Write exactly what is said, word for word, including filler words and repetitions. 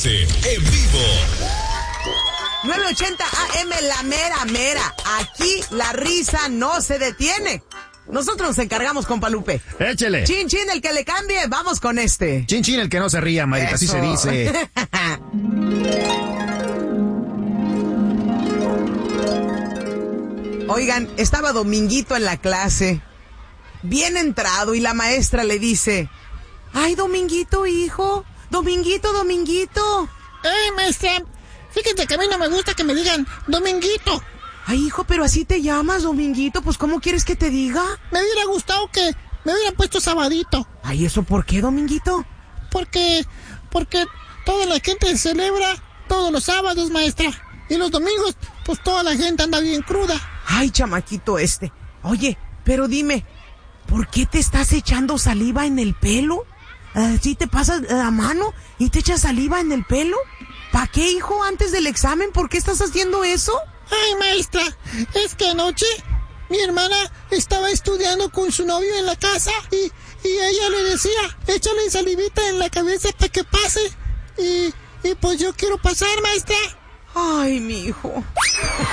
once en vivo. nueve ochenta A M, la mera mera. Aquí la risa no se detiene. Nosotros nos encargamos, compa Lupe. Échele. Chin, chin, el que le cambie. Vamos con este. Chin, chin, el que no se ría, Marita, así se dice. Oigan, estaba Dominguito en la clase, bien entrado, y la maestra le dice: ay, Dominguito, hijo, Dominguito, Dominguito. ¡Ey, maestra! Fíjate que a mí no me gusta que me digan Dominguito. Ay, hijo, pero así te llamas, Dominguito, pues ¿cómo quieres que te diga? Me hubiera gustado que me hubieran puesto Sabadito. Ay, ¿eso por qué, Dominguito? Porque, porque toda la gente celebra todos los sábados, maestra. Y los domingos, pues toda la gente anda bien cruda. Ay, chamaquito este. Oye, pero dime, ¿por qué te estás echando saliva en el pelo? Uh, ¿Sí te pasas la mano y te echas saliva en el pelo? ¿Para qué, hijo, antes del examen? ¿Por qué estás haciendo eso? Ay, maestra, es que anoche mi hermana estaba estudiando con su novio en la casa y, y ella le decía, échale salivita en la cabeza para que pase. Y, y pues yo quiero pasar, maestra. Ay, mi hijo.